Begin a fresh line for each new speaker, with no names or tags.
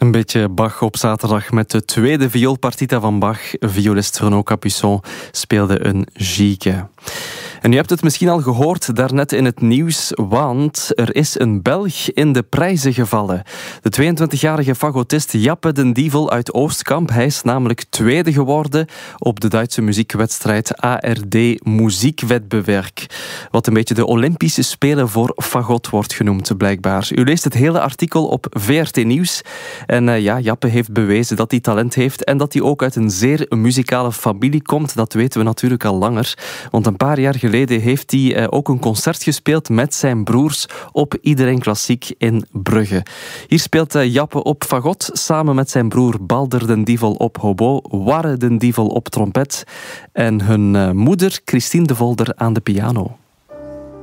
Een beetje Bach op zaterdag met de tweede vioolpartita van Bach. Violist Renaud Capuçon speelde een gigue. En u hebt het misschien al gehoord daarnet in het nieuws, want er is een Belg in de prijzen gevallen. De 22-jarige fagotist Jappe den Dievel uit Oostkamp. Hij is namelijk tweede geworden op de Duitse muziekwedstrijd ARD Musikwettbewerk. Wat een beetje de Olympische Spelen voor fagot wordt genoemd, blijkbaar. U leest het hele artikel op VRT Nieuws. En Jappe heeft bewezen dat hij talent heeft en dat hij ook uit een zeer muzikale familie komt. Dat weten we natuurlijk al langer. Want een paar jaar geleden heeft hij ook een concert gespeeld met zijn broers op Iedereen Klassiek in Brugge. Hier speelt Jappe op fagot samen met zijn broer Balder den Dievel op hobo, Warre den Dievel op trompet en hun moeder Christine de Volder aan de piano.